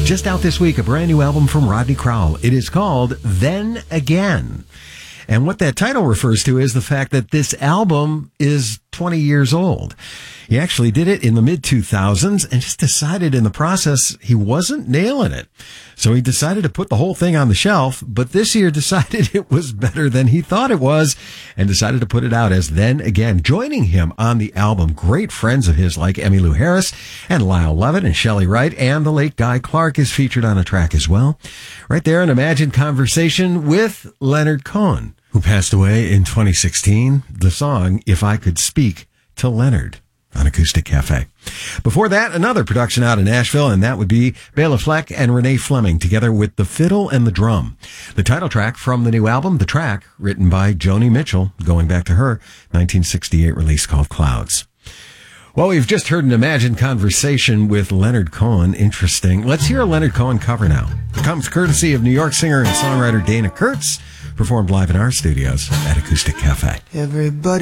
Just out this week, a brand new album from Rodney Crowell. It is called Then Again. And what that title refers to is the fact that this album is 20 years old. He actually did it in the mid-2000s and just decided in the process he wasn't nailing it. So he decided to put the whole thing on the shelf, but this year decided it was better than he thought it was and decided to put it out as Then Again. Joining him on the album, great friends of his like Emmylou Harris and Lyle Lovett and Shelley Wright, and the late Guy Clark is featured on a track as well. Right there, an imagined conversation with Leonard Cohen, who passed away in 2016. The song, If I Could Speak to Leonard, on Acoustic Cafe. Before that, another production out in Nashville, and that would be Bela Fleck and Renee Fleming together with The Fiddle and the Drum. The title track from the new album, the track written by Joni Mitchell, going back to her 1968 release called Clouds. Well, we've just heard an imagined conversation with Leonard Cohen. Interesting. Let's hear a Leonard Cohen cover now. It comes courtesy of New York singer and songwriter Dana Kurtz, performed live in our studios at Acoustic Cafe. Everybody